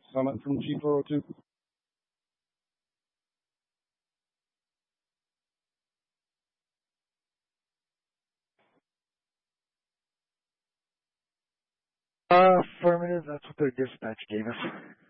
Summit from G402. Affirmative, that's what their dispatch gave us.